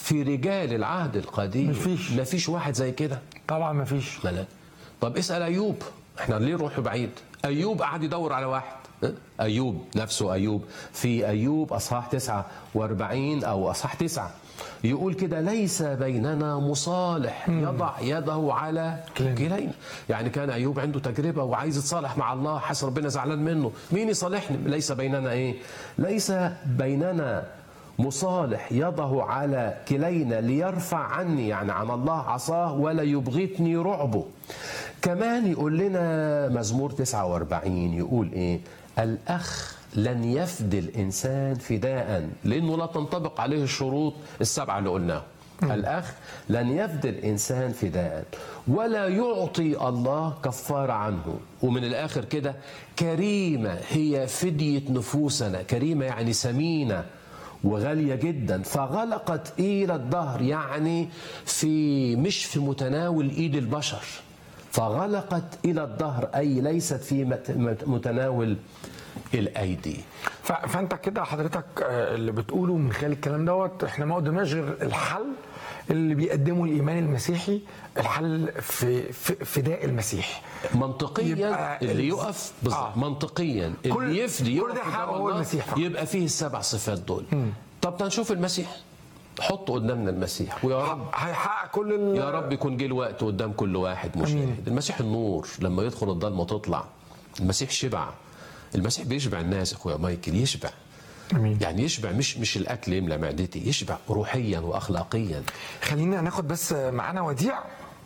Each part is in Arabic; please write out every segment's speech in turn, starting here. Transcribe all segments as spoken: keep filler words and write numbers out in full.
في رجال العهد القديم مفيش مفيش واحد زي كده طبعا مفيش. لا. طب اسأل أيوب، احنا ليه نروح بعيد؟ أيوب قعد يدور على واحد. أيوب نفسه، أيوب في أيوب أصحاح تسعة وأربعين أو أصحاح تسعة يقول كده: ليس بيننا مصالح يضع يده على كلينا. يعني كان أيوب عنده تجربة وعايز يتصالح مع الله، حس ربنا زعلان منه، مين يصالحني؟ ليس بيننا إيه؟ ليس بيننا مصالح يضه على كلينا ليرفع عني، يعني عن الله عصاه، ولا يبغتني رعبه. كمان يقول لنا مزمور تسعة وأربعين يقول إيه؟ الأخ لن يفدي الإنسان فداء، لأنه لا تنطبق عليه الشروط السبعة اللي قلناها. الأخ لن يفدي الإنسان فداء ولا يعطي الله كفارة عنه. ومن الآخر كده: كريمة هي فدية نفوسنا. كريمة يعني ثمينة وغالية جدا، فغلقت إلى الدهر، يعني في مش في متناول إيد البشر، فغلقت إلى الدهر أي ليست في متناول الأيدي. فأنت كده حضرتك اللي بتقوله من خلال الكلام دوت، احنا ما قدمناش غير الحل اللي بيقدمه الإيمان المسيحي، الحل في فداء المسيح منطقيا. اللي يقف بالظبط آه. منطقيا اللي يفدي كل ده هو المسيح، يبقى فيه السبع صفات دول. م. طب تنشوف المسيح، حط قدامنا المسيح، ويا رب هيحقق كل ال... يا رب يكون جه الوقت قدام كل واحد مشاهد. المسيح النور، لما يدخل الضلمه تطلع. المسيح شبع، المسيح بيشبع الناس. اخويا مايكل يشبع. أمين. يعني يشبع، مش مش الاكل يملى معدتي، يشبع روحيا واخلاقيا. خلينا ناخد بس معانا وديع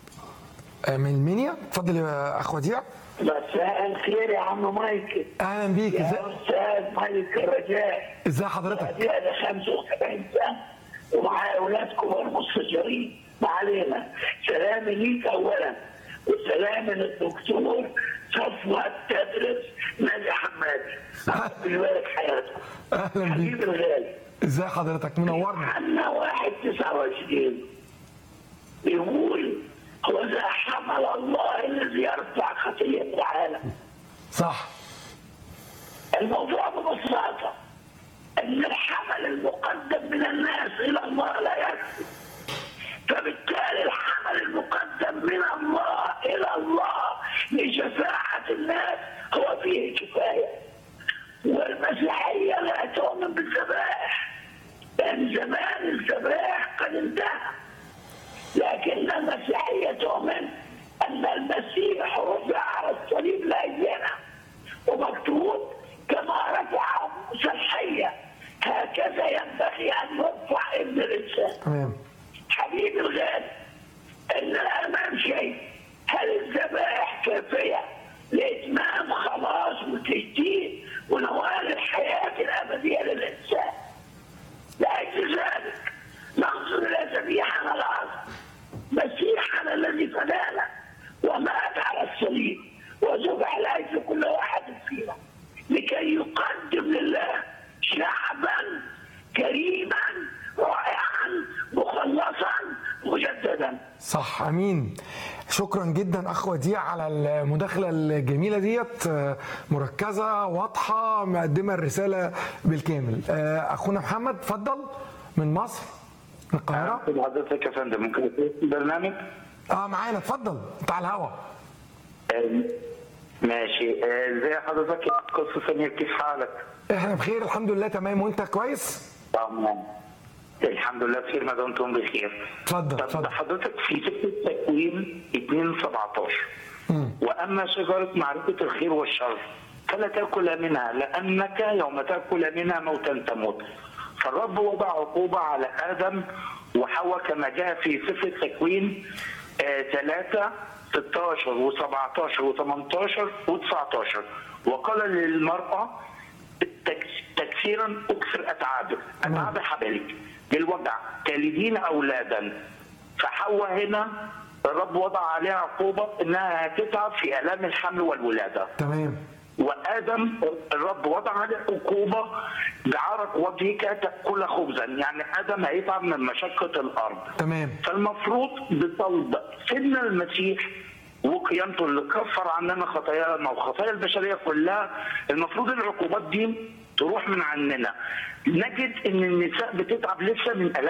من المنيا. اتفضل يا اخ وديع. مساء الخير يا عم مايكل. اهلا بيك. يا استاذ مايكل رجاء. ازي حضرتك؟ وديع ده خمسة وسبعين سنه ومع اولادكم والمستشارين. ما علينا. سلامي ليك اولا، وسلامي للدكتور صفوة تدرس نادي حمادي. بيبارك حياتكم. اهلا بيك حبيبي الغالي. ازي حضرتك؟ منورنا. عنا واحد تسعة وعشرين بيقول: هو ذا حمل الله الذي يرفع خطية العالم. صح. الموضوع ببساطة ان الحمل المقدم من الناس الى الله لا يكفي، فبالتالي الحمل المقدم من الله الى الله لشفاعة الناس هو فيه كفاية. والمسيحية لا تؤمن بالذبائح، لأن زمان الذبائح قد انتهى، لكن المسيحية تؤمن أن المسيح رفع على الصليب لأجلنا، ومكتوب: كما رفع موسى الحية هكذا ينبغي أن يرفع ابن الإنسان. تمام. حبيبي الغالي، إن الأمام شيء: هل الذبائح كافية لإتمام خلاص وتجديد ونوال الحياة الأبدية للإنسان؟ لأجل ذلك ننظر إلى ذبيحنا العظيم، مسيحنا الذي فدانا ومات على الصليب وذبح لأجل كل واحد فينا، لكي يقدم لله شعبا كريما رائعا مخلصا مجددا. صح. امين. شكرا جدا اخ وديع على المداخله الجميله ديت، مركزه واضحه، مقدمه الرساله بالكامل. اخونا محمد اتفضل من مصر، من القاهره. حضرتك يا فندم ممكن تقول البرنامج؟ اه معانا، اتفضل، انت على الهوا. ماشي. ازي حضرتك يا قصة سمير، كيف حالك؟ احنا بخير الحمد لله، تمام. وانت كويس؟ تمام الحمد لله بخير، ما دمتم بخير. اتفضل اتفضل. حضرتك في سفر التكوين اثنين سبعتاشر: واما شجرة معرفة الخير والشر فلا تاكل منها، لانك يوم تاكل منها موتا تموت. فالرب وضع عقوبة على ادم وحواء كما جاء في سفر التكوين ثلاثة ستاشر وسبعتاشر وثمانتاشر وتسعتاشر: وقال للمرأة تكثيرا اكثر اتعابك، اتعاب حبلك بالوجع تلدين اولادا. فحواء هنا الرب وضع عليها عقوبه انها هتتعب في الام الحمل والولاده. تمام. وادم الرب وضع عليه عقوبه بعرق وجهك تاكل خبزا، يعني ادم هيتعب من مشقه الارض. تمام. فالمفروض بصلب سيدنا المسيح وقيامته اللي كفر عننا خطايانا وخطايا البشريه كلها، المفروض العقوبات دي تروح من عننا. نجد ان النساء بتتعب لسه من